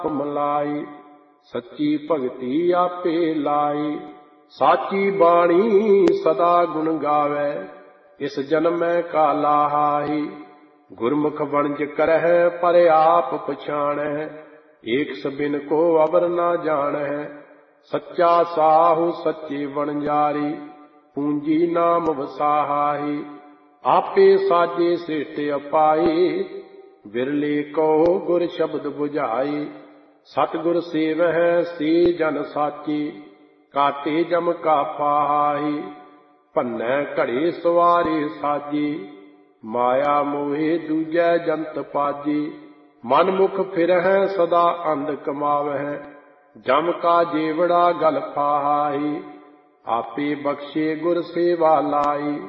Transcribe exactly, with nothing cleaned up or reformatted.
ਮਲਾਈ। ਸੱਚੀ ਭਗਤੀ ਆਪੇ ਲਾਈ। ਸਾਚੀ ਬਾਣੀ ਸਦਾ ਗੁਣ ਗਾਵੈ, ਇਸ ਜਨਮੈ ਕਾ ਲਾਹਾਈ। ਗੁਰਮੁਖ ਵਣਜ ਕਰਹਿ ਪਰ ਆਪ ਪਛਾਣੈ, ਏਕ ਸਬਿਨ ਕੋ ਅਵਰ ਨਾ ਜਾਣੈ। ਸੱਚਾ ਸਾਹੂ ਸੱਚੇ ਵਣਜਾਰੀ, ਪੂੰਜੀ ਨਾਮ ਵਸਾਹਾਈ। ਆਪੇ ਸਾਜੇ ਸ੍ਰਿਸ਼ਟ ਅਪਾਈ, ਬਿਰਲੇ ਕੋ ਗੁਰ ਸ਼ਬਦ ਬੁਝਾਈ। ਸਤਿਗੁਰ ਸੇਵਹਿ ਸੇ ਜਨ ਸਾਚੀ, ਕਾਟੇ ਜਮ ਕਾ ਪਾਈ। ਭੰਨੈ ਘੜੇ ਸਵਾਰੇ ਸਾਜੀ, ਮਾਇਆ ਮੋਹਿ ਦੂਜੈ ਜੰਤ ਪਾਜੀ। ਮਨ ਮੁਖ ਫਿਰਹਿ ਸਦਾ ਅੰਧ ਕਮਾਵਹਿ, ਜਮ ਕਾ ਜੇਵੜਾ ਗਲ ਫਾਹਾਈ। ਆਪੇ ਬਖਸ਼ੇ ਗੁਰ ਸੇਵਾ ਲਾਈ।